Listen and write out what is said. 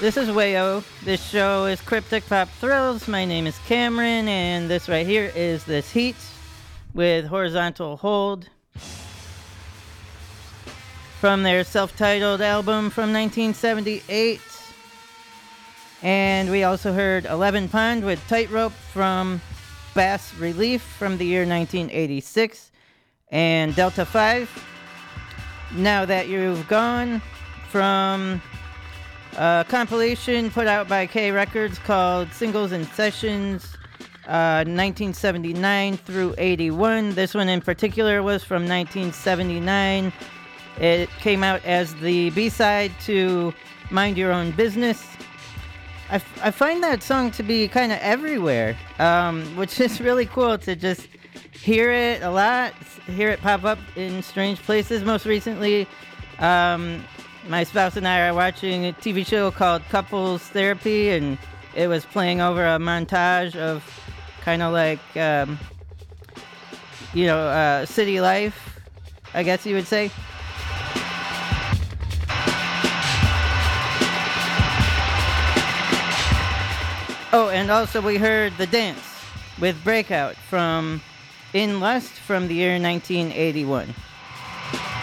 This is Wayo. This show is Cryptic Pop Thrills. My name is Cameron, and this right here is This Heat with Horizontal Hold from their self-titled album from 1978. And we also heard 11 Pond with Tightrope from Bass Relief from the year 1986. And Delta 5, Now That You've Gone, from a compilation put out by K Records called Singles and Sessions, 1979 through 81. This one in particular was from 1979. It came out as the B-side to Mind Your Own Business. I find that song to be kind of everywhere, which is really cool to just hear it a lot, hear it pop up in strange places. Most recently, my spouse and I are watching a TV show called Couples Therapy, and it was playing over a montage of kind of like, city life, I guess you would say. Oh, and also we heard The Dance with Breakout from In Lust from the year 1981.